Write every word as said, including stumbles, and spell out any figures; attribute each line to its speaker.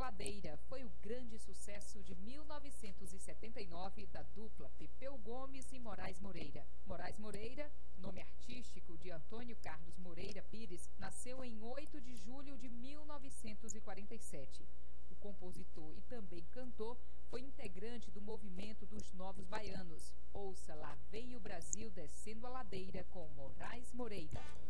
Speaker 1: Ladeira foi o grande sucesso de mil novecentos e setenta e nove da dupla Pepeu Gomes e Moraes Moreira. Moraes Moreira, nome artístico de Antônio Carlos Moreira Pires, nasceu em oito de julho de mil novecentos e quarenta e sete. O compositor e também cantor foi integrante do movimento dos Novos Baianos. Ouça Lá Vem o Brasil Descendo a Ladeira com Moraes Moreira.